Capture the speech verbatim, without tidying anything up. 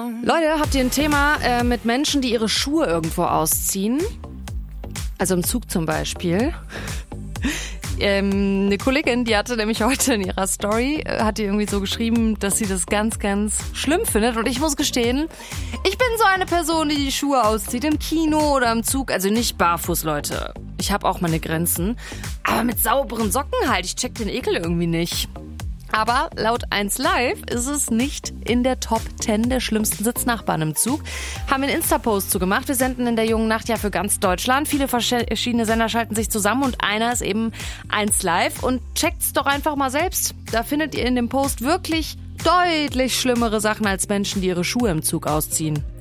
Leute, habt ihr ein Thema äh, mit Menschen, die ihre Schuhe irgendwo ausziehen? Also im Zug zum Beispiel. Ähm, eine Kollegin, die hatte nämlich heute in ihrer Story, äh, hat die irgendwie so geschrieben, dass sie das ganz, ganz schlimm findet. Und ich muss gestehen, ich bin so eine Person, die die Schuhe auszieht im Kino oder im Zug. Also nicht barfuß, Leute. Ich habe auch meine Grenzen. Aber mit sauberen Socken halt. Ich check den Ekel irgendwie nicht. Aber laut eins Live ist es nicht in der Top zehn der schlimmsten Sitznachbarn im Zug. Haben wir einen Insta-Post zu gemacht. Wir senden in der jungen Nacht ja für ganz Deutschland. Viele verschiedene Sender schalten sich zusammen und einer ist eben eins Live. Und checkt's doch einfach mal selbst. Da findet ihr in dem Post wirklich deutlich schlimmere Sachen als Menschen, die ihre Schuhe im Zug ausziehen.